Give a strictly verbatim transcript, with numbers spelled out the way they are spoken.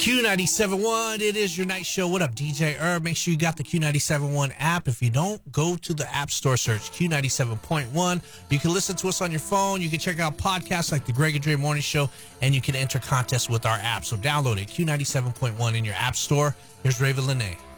Q ninety-seven point one, it is your night show. What up, D J Herb? Make sure you got the Q ninety-seven point one app. If you don't, go to the App Store, search Q ninety-seven point one. You can listen to us on your phone. You can check out podcasts like the Greg and Dre Morning Show, and you can enter contests with our app. So download it, Q ninety-seven point one in your App Store. Here's Raven Lene.